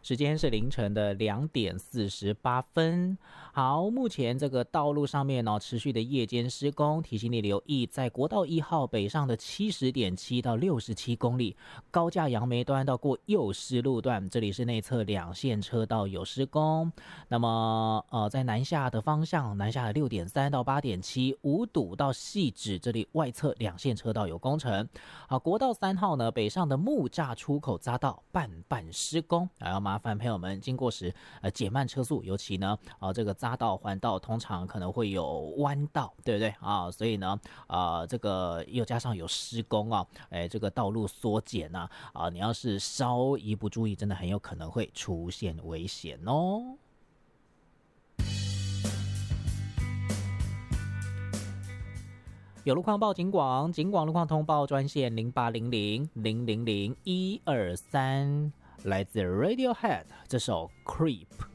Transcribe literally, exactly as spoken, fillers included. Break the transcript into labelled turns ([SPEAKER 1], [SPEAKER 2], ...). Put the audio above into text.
[SPEAKER 1] 时间是凌晨的两点四十八分。好，目前这个道路上面呢、哦、持续的夜间施工，提醒你留意，在国道一号北上的 七十点七 到六十七公里，高架杨梅端到过右师路段，这里是内侧两线车道有施工。那么呃，在南下的方向，南下的 六点三 到 八点七，五堵到汐止，这里外侧两线车道有工程。好，国道三号呢北上的木栅出口匝道半半施工，还要麻烦朋友们经过时呃减慢车速，尤其呢啊、呃、这个匝道环道通常可能会有弯道，对不对啊？所以呢啊、呃、这个又加上有施工啊，哎这个道路缩减啊啊、呃、你要是稍一不注意，真的很有可能会出现危险哦。有路况报警广，警广路况通报专线零八零零零零零一二三，来自 Radiohead 这首 Creep。